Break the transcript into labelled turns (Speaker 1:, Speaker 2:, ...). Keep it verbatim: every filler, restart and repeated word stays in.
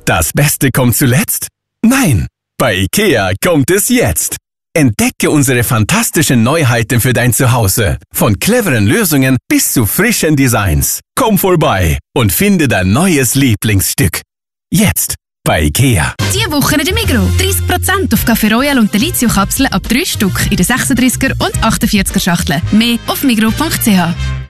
Speaker 1: Das Beste kommt zuletzt? Nein, bei IKEA kommt es jetzt. Entdecke unsere fantastischen Neuheiten für dein Zuhause. Von cleveren Lösungen bis zu frischen Designs. Komm vorbei und finde dein neues Lieblingsstück. Jetzt bei IKEA.
Speaker 2: Diese Woche in der Migros. dreißig Prozent auf Café Royal und Delizio-Kapseln ab drei Stück in den sechsunddreißiger und achtundvierziger Schachteln. Mehr auf migros punkt c h.